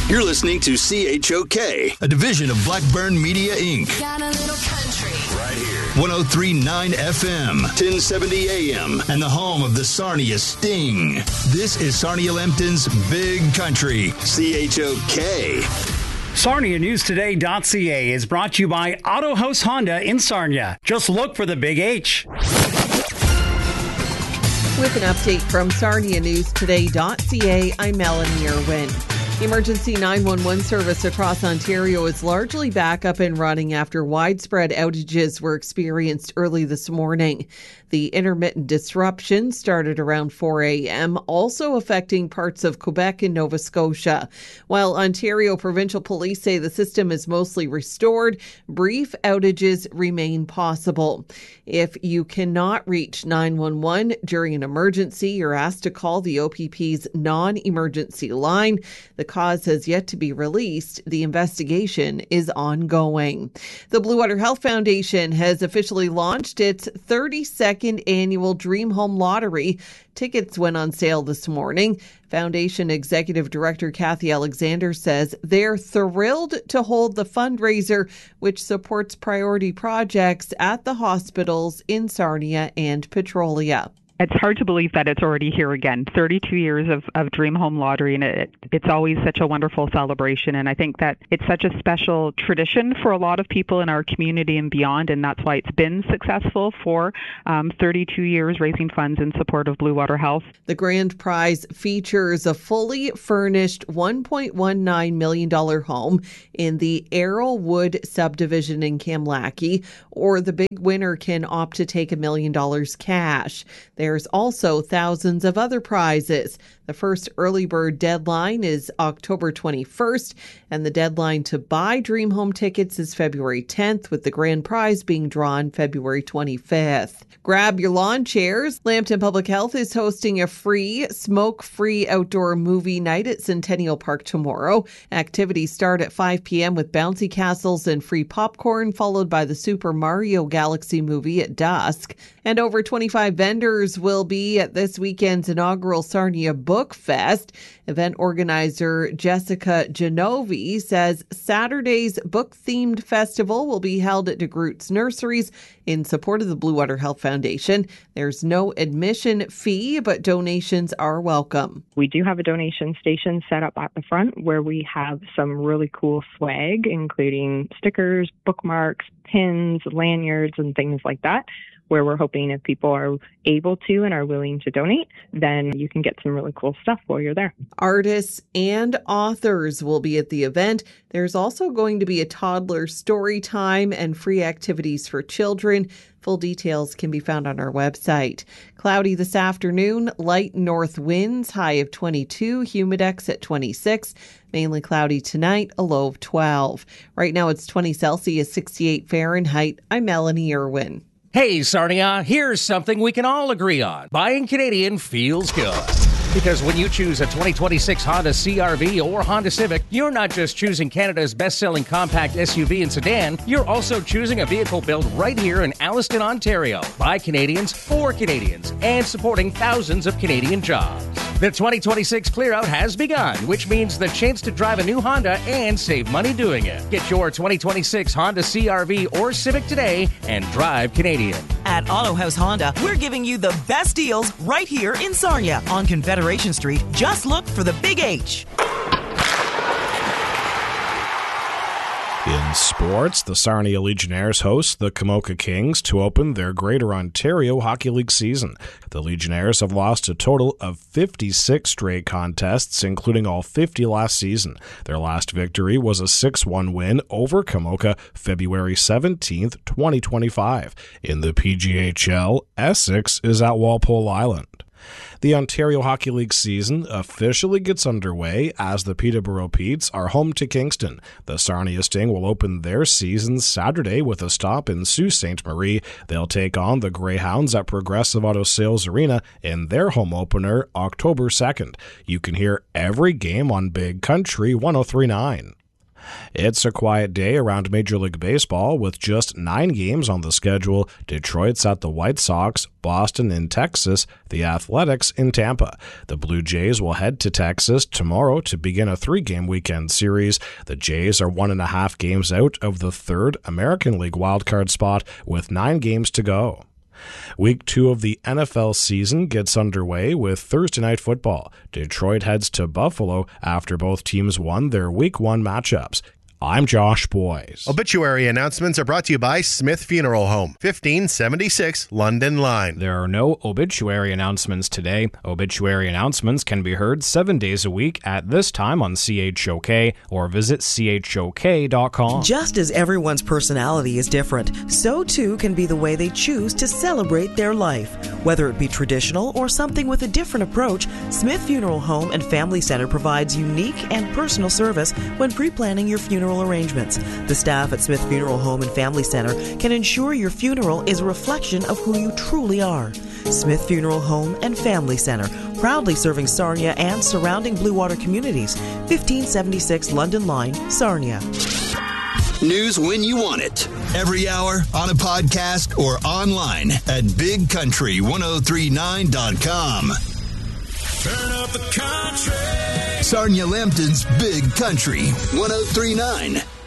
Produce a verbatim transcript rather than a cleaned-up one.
You're listening to C H O K, a division of Blackburn Media, Incorporated. Got a little country. Right here. one oh three point nine F M, ten seventy A M, and the home of the Sarnia Sting. This is Sarnia Lambton's Big Country, C H O K. Sarnia News Today dot C A is brought to you by Auto House Honda in Sarnia. Just look for the Big H. With an update from Sarnia News Today dot C A, I'm Melanie Irwin. Emergency nine one one service across Ontario is largely back up and running after widespread outages were experienced early this morning. The intermittent disruption started around four a.m., also affecting parts of Quebec and Nova Scotia. While Ontario Provincial Police say the system is mostly restored, brief outages remain possible. If you cannot reach nine one one during an emergency, you're asked to call the O P P's non-emergency line. The cause has yet to be released. The investigation is ongoing. The Blue Water Health Foundation has officially launched its thirty-second annual Dream Home Lottery. Tickets went on sale this morning. Foundation Executive Director Kathy Alexander says they're thrilled to hold the fundraiser, which supports priority projects at the hospitals in Sarnia and Petrolia. It's hard to believe that it's already here again. thirty-two years of, of Dream Home Lottery, and it, it's always such a wonderful celebration. And I think that it's such a special tradition for a lot of people in our community and beyond, and that's why it's been successful for um, thirty-two years, raising funds in support of Blue Water Health. The grand prize features a fully furnished one point one nine million dollars home in the Arrowwood subdivision in Kamlaki, or the big winner can opt to take a million dollars cash. There's also thousands of other prizes. The first early bird deadline is October twenty-first, and the deadline to buy Dream Home tickets is February tenth, with the grand prize being drawn February twenty-fifth. Grab your lawn chairs. Lambton Public Health is hosting a free, smoke-free outdoor movie night at Centennial Park tomorrow. Activities start at five p.m. with bouncy castles and free popcorn, followed by the Super Mario Galaxy movie at dusk. And over twenty-five vendors will be at this weekend's inaugural Sarnia Book Fest. Event organizer Jessica Genovi says Saturday's book-themed festival will be held at DeGroote's Nurseries in support of the Blue Water Health Foundation. There's no admission fee, but donations are welcome. We do have a donation station set up at the front where we have some really cool swag, including stickers, bookmarks, pins, lanyards, and things like that, where we're hoping if people are able to and are willing to donate, then you can get some really cool stuff while you're there. Artists and authors will be at the event. There's also going to be a toddler story time and free activities for children. Full details can be found on our website. Cloudy this afternoon, light north winds, high of twenty-two, humidex at twenty-six. Mainly cloudy tonight, a low of twelve. Right now it's twenty Celsius, sixty-eight Fahrenheit. I'm Melanie Irwin. Hey, Sarnia, here's something we can all agree on. Buying Canadian feels good. Because when you choose a twenty twenty-six Honda C R V or Honda Civic, you're not just choosing Canada's best-selling compact S U V and sedan, you're also choosing a vehicle built right here in Alliston, Ontario, by Canadians for Canadians, and supporting thousands of Canadian jobs. The twenty twenty-six clear-out has begun, which means the chance to drive a new Honda and save money doing it. Get your twenty twenty-six Honda C R V or Civic today and drive Canadian. At Auto House Honda, we're giving you the best deals right here in Sarnia on Confederation Street. Just look for the Big H. In sports, the Sarnia Legionnaires host the Camoka Kings to open their Greater Ontario Hockey League season. The Legionnaires have lost a total of fifty-six straight contests, including all fifty last season. Their last victory was a six one win over Camoka February seventeenth, twenty twenty-five. In the P G H L, Essex is at Walpole Island. The Ontario Hockey League season officially gets underway as the Peterborough Petes are home to Kingston. The Sarnia Sting will open their season Saturday with a stop in Sault Ste. Marie. They'll take on the Greyhounds at Progressive Auto Sales Arena in their home opener October second. You can hear every game on Big Country one oh three point nine. It's a quiet day around Major League Baseball with just nine games on the schedule. Detroit's at the White Sox, Boston in Texas, the Athletics in Tampa. The Blue Jays will head to Texas tomorrow to begin a three-game weekend series. The Jays are one and a half games out of the third American League wildcard spot with nine games to go. Week two of the N F L season gets underway with Thursday Night Football. Detroit heads to Buffalo after both teams won their Week one matchups. I'm Josh Boyes. Obituary announcements are brought to you by Smith Funeral Home, fifteen seventy-six London Line. There are no obituary announcements today. Obituary announcements can be heard seven days a week at this time on C H O K or visit C H O K dot com. Just as everyone's personality is different, so too can be the way they choose to celebrate their life. Whether it be traditional or something with a different approach, Smith Funeral Home and Family Center provides unique and personal service when pre-planning your funeral arrangements. The staff at Smith Funeral Home and Family Center can ensure your funeral is a reflection of who you truly are. Smith Funeral Home and Family Center, proudly serving Sarnia and surrounding Blue Water communities. fifteen seventy-six London Line, Sarnia. News when you want it. Every hour, on a podcast, or online at big country ten thirty-nine dot com. Turn up the country. Sarnia Lambton's Big Country ten thirty-nine.